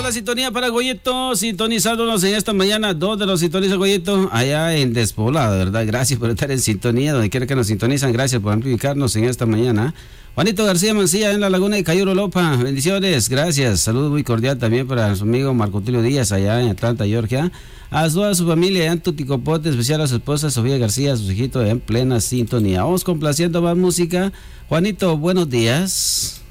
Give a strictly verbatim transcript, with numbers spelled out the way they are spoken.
la sintonía para Goyito, sintonizándonos en esta mañana. ¿Dónde nos sintoniza Goyito? Allá en Despoblado, ¿verdad? Gracias por estar en sintonía, donde quiera que nos sintonizan. Gracias por amplificarnos en esta mañana. Juanito García Mancilla en la Laguna de Cayuro Lopa, bendiciones, gracias. Saludo muy cordial también para su amigo Marco Tulio Díaz allá en Atlanta, Georgia. A toda su familia allá en Tuticopote, especial a su esposa Sofía García, a sus hijitos en plena sintonía. Vamos complaciendo más música. Juanito, buenos días.